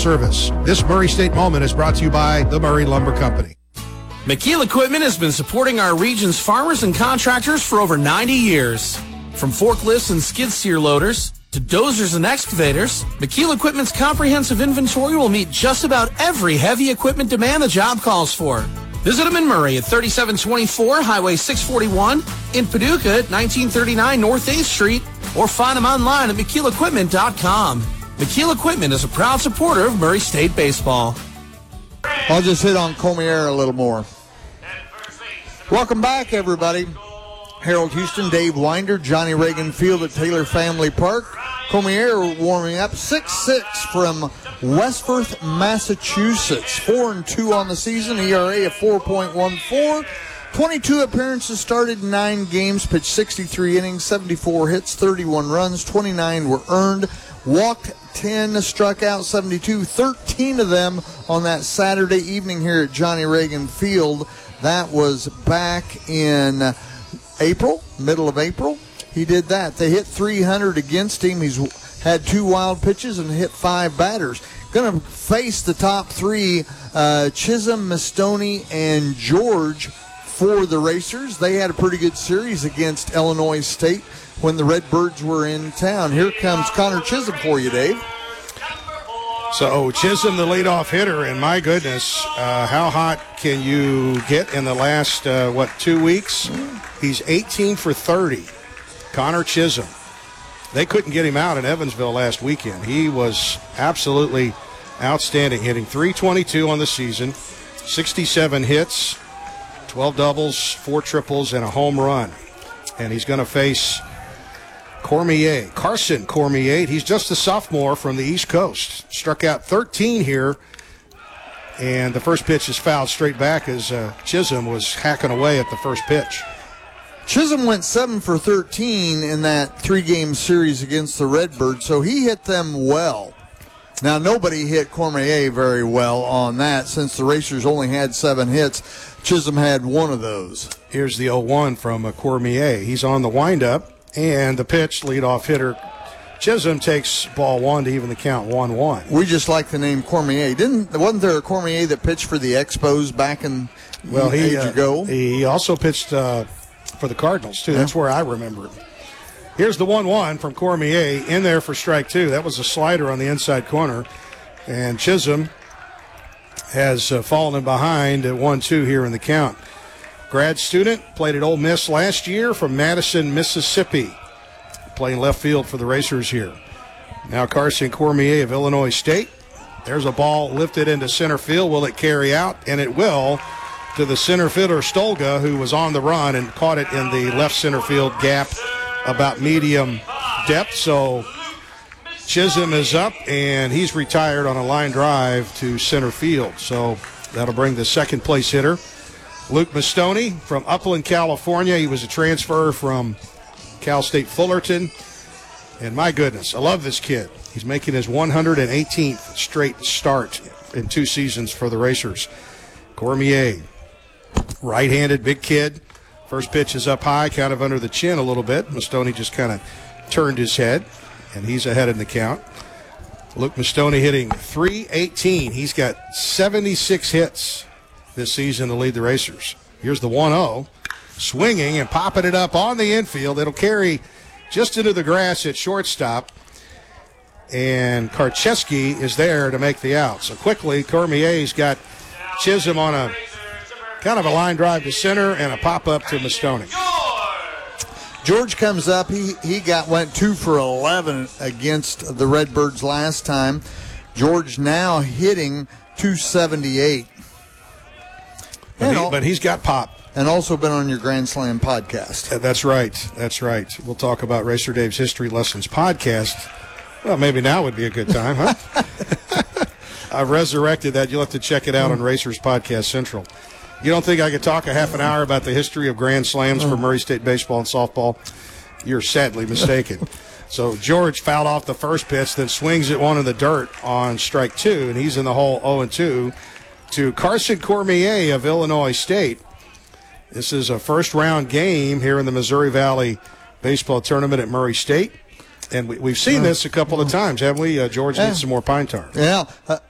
service. This Murray State Moment is brought to you by the Murray Lumber Company. McKeel Equipment has been supporting our region's farmers and contractors for over 90 years. From forklifts and skid steer loaders to dozers and excavators, McKeel Equipment's comprehensive inventory will meet just about every heavy equipment demand the job calls for. Visit them in Murray at 3724 Highway 641, in Paducah at 1939 North 8th Street, or find them online at McKeelEquipment.com. McKeel Equipment is a proud supporter of Murray State baseball. I'll just hit on Cormier a little more. Welcome back, everybody. Harold Houston, Dave Winder, Johnny Reagan Field at Taylor Family Park. Cormier warming up 6-6 from Westforth, Massachusetts. 4-2 on the season, ERA of 4.14. 22 appearances, started 9 games, pitched 63 innings, 74 hits, 31 runs, 29 were earned, walked 10, struck out 72, 13 of them on that Saturday evening here at Johnny Reagan Field. That was back in April, middle of April. He did that. They hit 300 against him. He's had 2 wild pitches and hit 5 batters. Going to face the top 3, Chisholm, Mastoni, and George for the Racers. They had a pretty good series against Illinois State when the Redbirds were in town. Here comes Connor Chisholm for you, Dave. So Chisholm, the leadoff hitter, and my goodness, how hot can you get in the last, 2 weeks? He's 18 for 30. Connor Chisholm. They couldn't get him out in Evansville last weekend. He was absolutely outstanding, hitting .322 on the season, 67 hits, 12 doubles, 4 triples, and a home run. And he's going to face Carson Cormier. He's just a sophomore from the East Coast. Struck out 13 here, and the first pitch is fouled straight back as Chisholm was hacking away at the first pitch. Chisholm went 7 for 13 in that 3-game series against the Redbirds, so he hit them well. Now, nobody hit Cormier very well on that since the Racers only had 7 hits. Chisholm had 1 of those. Here's the 0-1 from Cormier. He's on the windup, and the pitch, leadoff hitter Chisholm takes ball 1 to even the count 1-1. We just like the name Cormier. Wasn't there a Cormier that pitched for the Expos back in age ago? He also pitched for the Cardinals, too. That's where I remember him. Here's the 1-1 from Cormier in there for strike 2. That was a slider on the inside corner. And Chisholm has fallen in behind at 1-2 here in the count. Grad student, played at Ole Miss last year from Madison, Mississippi. Playing left field for the Racers here. Now Carson Cormier of Illinois State. There's a ball lifted into center field. Will it carry out? And it will, to the center fielder Stolga, who was on the run and caught it in the left center field gap about medium depth. So Chisholm is up, and he's retired on a line drive to center field. So that'll bring the second place hitter, Luke Mastoni from Upland, California. He was a transfer from Cal State Fullerton. And my goodness, I love this kid. He's making his 118th straight start in 2 seasons for the Racers. Cormier, right-handed, big kid. First pitch is up high, kind of under the chin a little bit. Mastoni just kind of turned his head, and he's ahead in the count. Luke Mastoni hitting .318. He's got 76 hits this season to lead the Racers. Here's the 1-0. Swinging and popping it up on the infield. It'll carry just into the grass at shortstop. And Karcheski is there to make the out. So quickly, Cormier's got Chisholm on a kind of a line drive to center and a pop-up to Mastoni. George comes up. He went 2 for 11 against the Redbirds last time. George now hitting .278. But he's got pop. And also been on your Grand Slam podcast. That's right. That's right. We'll talk about Racer Dave's History Lessons podcast. Well, maybe now would be a good time, huh? I've resurrected that. You'll have to check it out on Racers Podcast Central. You don't think I could talk a half an hour about the history of Grand Slams for Murray State baseball and softball? You're sadly mistaken. So George fouled off the first pitch, then swings at one in the dirt on strike 2, and he's in the hole 0-2 to Carson Cormier of Illinois State. This is a first-round game here in the Missouri Valley Baseball Tournament at Murray State. And we've seen this a couple of times, haven't we? George needs some more pine tar. Yeah.